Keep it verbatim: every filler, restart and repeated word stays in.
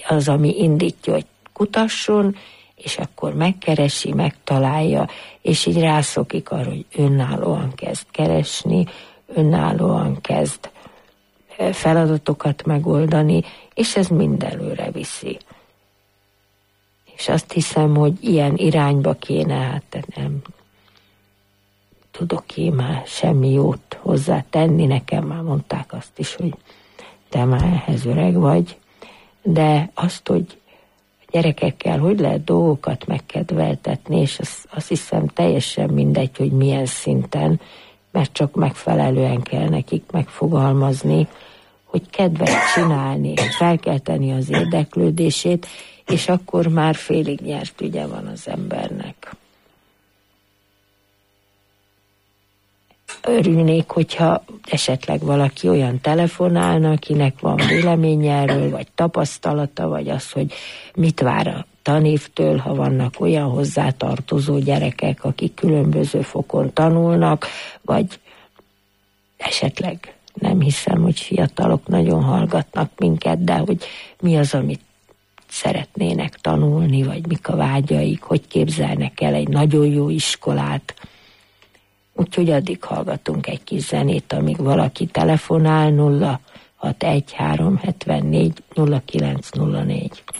az, ami indítja, hogy kutasson, és akkor megkeresi, megtalálja, és így rászokik arra, hogy önállóan kezd keresni, önállóan kezd feladatokat megoldani, és ez mind előre viszi. És azt hiszem, hogy ilyen irányba kéne, hát nem tudok én már semmi jót hozzá tenni, nekem már mondták azt is, hogy te már ehhez öreg vagy, de azt, hogy gyerekekkel hogy lehet dolgokat megkedveltetni, és azt, azt hiszem teljesen mindegy, hogy milyen szinten, mert csak megfelelően kell nekik megfogalmazni, hogy kedvet csinálni, felkelteni az érdeklődését, és akkor már félig nyert ügye van az embernek. Örülnék, hogyha esetleg valaki olyan telefonálna, akinek van véleménye erről, vagy tapasztalata, vagy az, hogy mit vár a tanévtől, ha vannak olyan hozzátartozó gyerekek, akik különböző fokon tanulnak, vagy esetleg nem hiszem, hogy fiatalok nagyon hallgatnak minket, de hogy mi az, amit szeretnének tanulni, vagy mik a vágyaik, hogy képzelnek el egy nagyon jó iskolát. Úgyhogy addig hallgatunk egy kis zenét, amíg valaki telefonál. Nulla hat egy három hetvennégy nulla kilenc nulla négy.